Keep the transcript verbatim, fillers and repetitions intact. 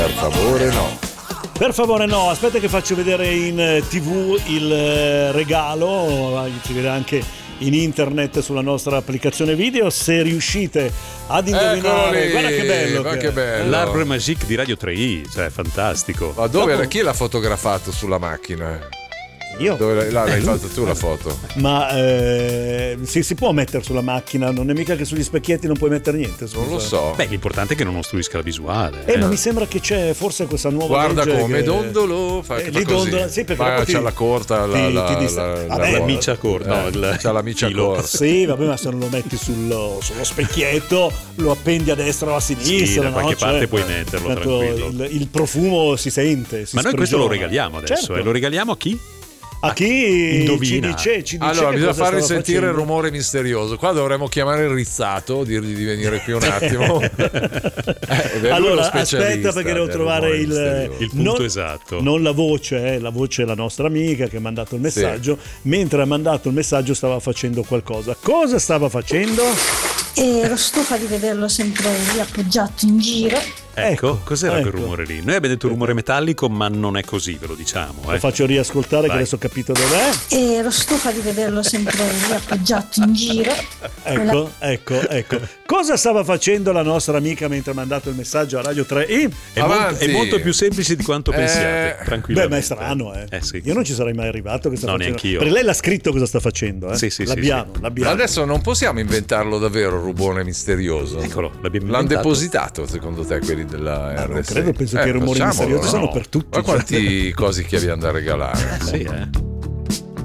Per favore no. Per favore no, aspetta che faccio vedere in tv il eh, regalo, ci vede anche in internet sulla nostra applicazione video, se riuscite ad indovinare. Guarda che bello, ma che, che bello. L'Arbre Magique di Radio tre i, cioè fantastico. Ma dove Dopo... chi l'ha fotografato sulla macchina? Io? Dove là, l'hai fatto tu la foto? Ma eh, si, si può mettere sulla macchina, non è mica che sugli specchietti non puoi mettere niente. Scusa. Non lo so. Beh, l'importante è che non ostruisca la visuale. Eh, eh. ma mi sembra che c'è forse questa nuova Guarda legge come che... dondolo fa, eh, che fa li così. dondola, sì, perché Ma dopo c'ha ti- la corta la, ti- la, ti dista- la, Vabbè, la, la micia corta, no, eh, il- c'ha la micia filo. corta. Sì, vabbè, ma se non lo metti sullo, sullo specchietto, lo appendi a destra o a sinistra. Sì, da no? qualche parte Cioè, puoi metterlo, tanto tranquillo. Il, il profumo si sente. Si Ma noi questo lo sprigiona. regaliamo adesso, Certo. e lo regaliamo a chi? A chi Indovina. ci dice, ci dice Allora che bisogna cosa fargli stava sentire il facendo. rumore misterioso. Qua dovremmo chiamare il Rizzato, dirgli di venire qui un attimo. eh, è vero, Allora lo specialista aspetta perché devo del trovare rumore il, misterioso. Il punto non, esatto. non la voce, eh, la voce è la nostra amica che ha mandato il messaggio. Mentre ha mandato il messaggio stava facendo qualcosa. Cosa stava facendo? Ero stufa di vederlo sempre lì appoggiato in giro. Ecco, Ecco, cos'era ecco. quel rumore lì? Noi abbiamo detto rumore metallico, ma non è così, ve lo diciamo. Lo Eh. faccio riascoltare che Vai. adesso ho capito dov'è. Ero stufa di vederlo sempre lì appoggiato in giro. Ecco, ecco, ecco. Cosa stava facendo la nostra amica mentre ha mandato il messaggio a Radio tre i? È, molto, Avanti. è molto più semplice di quanto Eh, pensiate, Beh, tranquillamente. ma è strano, eh. Eh sì. Io non ci sarei mai arrivato. Che sta No, facendo. neanch'io. Perché lei l'ha scritto cosa sta facendo, eh? Sì, sì, sì, l'abbiamo, sì. l'abbiamo. Ma adesso non possiamo inventarlo davvero il rubone misterioso. Eccolo, l'abbiamo L'hanno inventato. depositato secondo te quelli della Ma R non sei? credo, penso che i rumori facciamolo, misteriosi no? sono per tutti, Ma quanti cosi che abbiamo da regalare? Sì, eh.